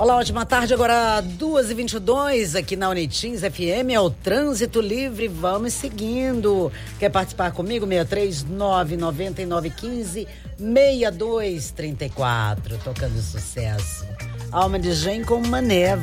Olá, ótima tarde, agora 2h22 aqui na Unitins FM, é o Trânsito Livre, vamos seguindo. Quer participar comigo? 639-9915-6234, tocando sucesso. Alma de Gen com Mané.